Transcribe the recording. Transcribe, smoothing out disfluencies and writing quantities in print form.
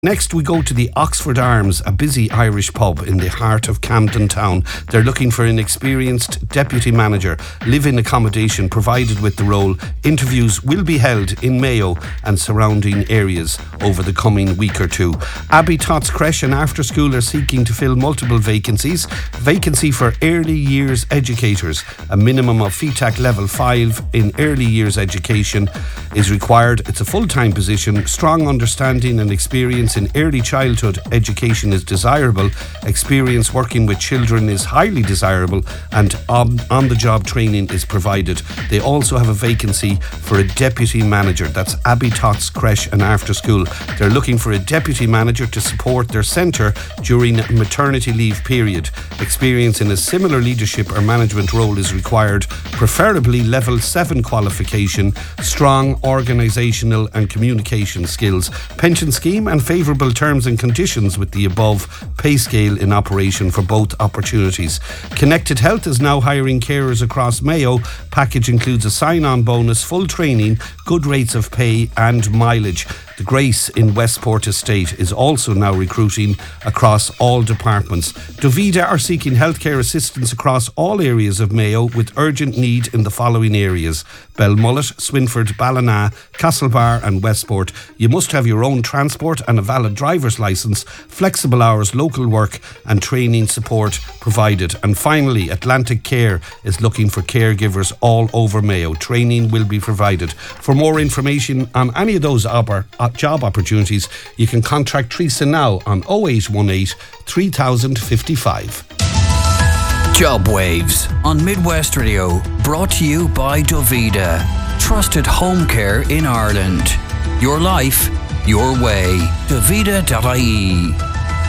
Next, we go to the Oxford Arms, a busy Irish pub in the heart of Camden Town. They're looking for an experienced deputy manager, live-in accommodation provided with the role. Interviews will be held in Mayo and surrounding areas over the coming week or two. Abbey Tots Creche and After School are seeking to fill multiple vacancies. Vacancy for early years educators. A minimum of FETAC level 5 in early years education is required. It's a full-time position. Strong understanding and experience in early childhood education is desirable. Experience working with children is highly desirable, and on-the-job training is provided. They also have a vacancy for a deputy manager. That's Abbey Tots Creche and After School. They're looking for a deputy manager to support their centre during maternity leave period. Experience in a similar leadership or management role is required, preferably level 7 qualification, strong organisational and communication skills. Pension scheme and favourable terms and conditions with the above pay scale in operation for both opportunities. Connected Health is now hiring carers across Mayo. Package includes a sign-on bonus, full training, good rates of pay and mileage. The Grace in Westport Estate is also now recruiting across all departments. Dovida are seeking healthcare assistance across all areas of Mayo with urgent need in the following areas: Belmullet, Swinford, Ballina, Castlebar and Westport. You must have your own transport and a valid driver's licence, flexible hours, local work and training support provided. And finally, Atlantic Care is looking for caregivers all over Mayo. Training will be provided. For more information on any of those job opportunities, you can contact Teresa now on 0818 3055. Job Waves on Midwest Radio, brought to you by Dovida. Trusted home care in Ireland. Your life, your way. Dovida.ie.